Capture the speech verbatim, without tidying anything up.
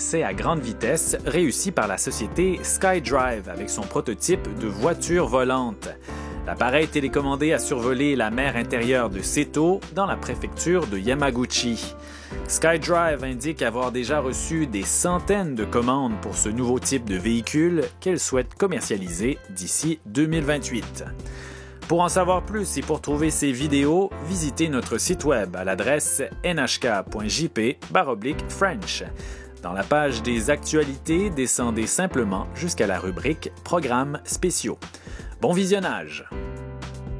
essai à grande vitesse réussi par la société SkyDrive avec son prototype de voiture volante. L'appareil télécommandé a survolé la mer intérieure de Seto dans la préfecture de Yamaguchi. SkyDrive indique avoir déjà reçu des centaines de commandes pour ce nouveau type de véhicule qu'elle souhaite commercialiser d'ici deux mille vingt-huit. Pour en savoir plus et pour trouver ces vidéos, visitez notre site web à l'adresse n h k point j p slash french. Dans la page des actualités, descendez simplement jusqu'à la rubrique Programmes spéciaux. Bon visionnage!